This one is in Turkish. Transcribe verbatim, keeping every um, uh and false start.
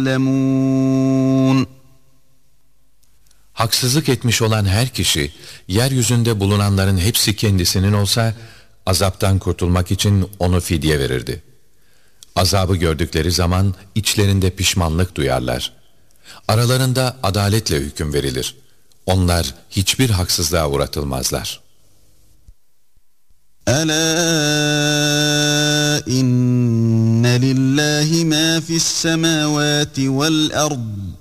يعلمون. Haksızlık etmiş olan her kişi, yeryüzünde bulunanların hepsi kendisinin olsa, azaptan kurtulmak için onu fidye verirdi. Azabı gördükleri zaman içlerinde pişmanlık duyarlar. Aralarında adaletle hüküm verilir. Onlar hiçbir haksızlığa uğratılmazlar. Ela inne lillahi ma fi's semavati vel ard.